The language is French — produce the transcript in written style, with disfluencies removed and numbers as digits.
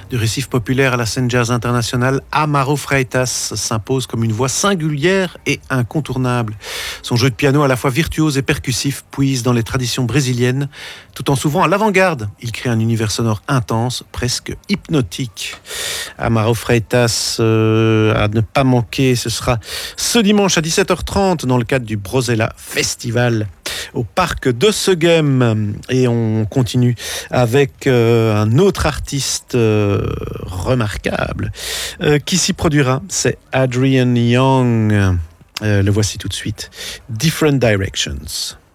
Du récif populaire à la scène jazz internationale, Amaro Freitas s'impose comme une voix singulière et incontournable. Son jeu de piano à la fois virtuose et percussif puise dans les traditions brésiliennes, tout en s'ouvrant à l'avant-garde. Il crée un univers sonore intense, presque hypnotique. Amaro Freitas, à ne pas manquer, ce sera ce dimanche à 17h30 dans le cadre du Brosella Festival au parc de Segem. Et on continue avec un autre artiste remarquable qui s'y produira, c'est Adrian Young. Le voici tout de suite. Different Directions.